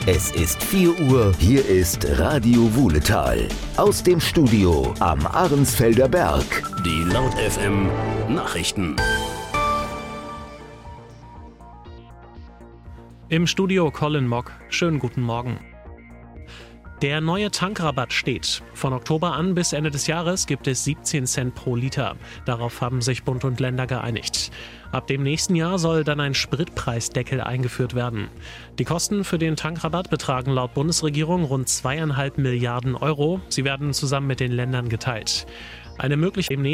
Es ist 4 Uhr, hier ist Radio Wuhletal. Aus dem Studio am Arnsfelder Berg. Die Laut FM Nachrichten. Im Studio Colin Mock. Schönen guten Morgen. Der neue Tankrabatt steht. Von Oktober an bis Ende des Jahres gibt es 17 Cent pro Liter. Darauf haben sich Bund und Länder geeinigt. Ab dem nächsten Jahr soll dann ein Spritpreisdeckel eingeführt werden. Die Kosten für den Tankrabatt betragen laut Bundesregierung rund 2,5 Milliarden Euro. Sie werden zusammen mit den Ländern geteilt. Eine mögliche